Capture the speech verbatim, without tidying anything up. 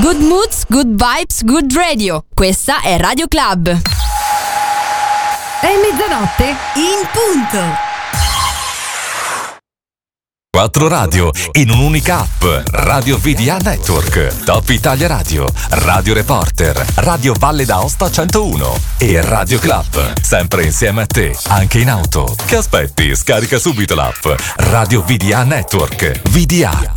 Good moods, good vibes, good radio. Questa è Radio Club. È mezzanotte in punto. Quattro radio in un'unica app. Radio V D A Network, Top Italia Radio, Radio Reporter, Radio Valle d'Aosta centouno e Radio Club. Sempre insieme a te, anche in auto. Che aspetti? Scarica subito l'app Radio V D A Network. V D A